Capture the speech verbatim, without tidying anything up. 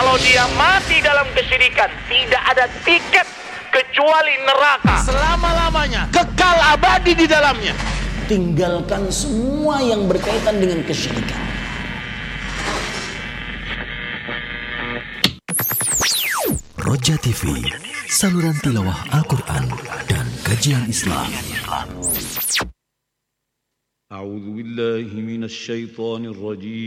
Kalau dia mati dalam kesyirikan, tidak ada tiket kecuali neraka selama-lamanya, kekal abadi di dalamnya. Tinggalkan semua yang berkaitan dengan kesyirikan. Roja T V, saluran tilawah Al-Quran dan kajian Islam. A'udzu billahi minasy syaithanir rajim.